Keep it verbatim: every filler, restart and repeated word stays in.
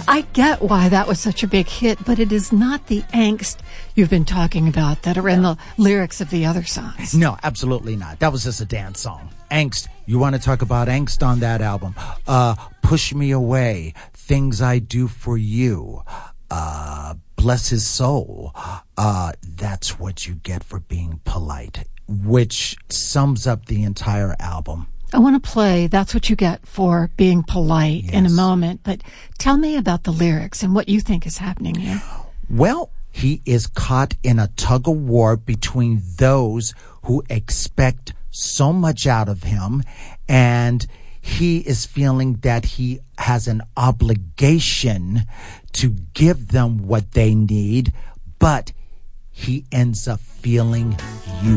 I get why that was such a big hit, but it is not the angst you've been talking about that are in the lyrics of the other songs. No, absolutely not. That was just a dance song. Angst. You want to talk about angst on that album? Uh, Push Me Away, Things I Do For You, uh, Bless His Soul. Uh, that's what you get for being polite, which sums up the entire album. I want to play That's What You Get for Being Polite yes. in a moment, but tell me about the lyrics and what you think is happening here. Well, he is caught in a tug of war between those who expect so much out of him, and he is feeling that he has an obligation to give them what they need, but he ends up feeling